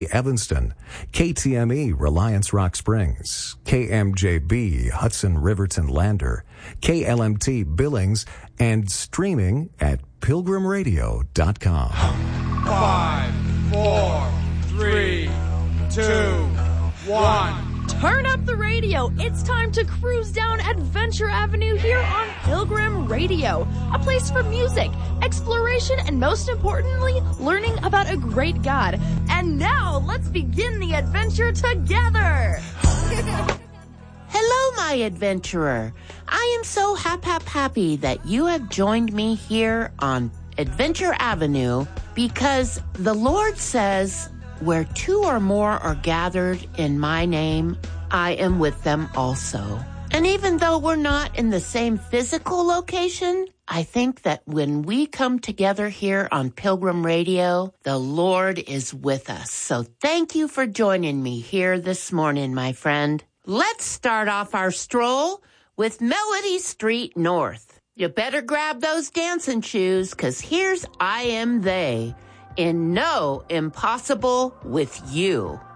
Evanston, KTME Reliance Rock Springs, KMJB Hudson Riverton Lander, KLMT Billings, and streaming at pilgrimradio.com. 5, 4, 3, 2, 1. Turn up the radio. It's time to cruise down Adventure Avenue here on Pilgrim Radio. A place for music, exploration, and most importantly, learning about a great God. And now, let's begin the adventure together. Hello, my adventurer. I am so happy that you have joined me here on Adventure Avenue because the Lord says, where two or more are gathered in my name, I am with them also. And even though we're not in the same physical location, I think that when we come together here on Pilgrim Radio, the Lord is with us. So thank you for joining me here this morning, my friend. Let's start off our stroll with Melody Street North. You better grab those dancing shoes, 'cause here's I Am They in No Impossible with You.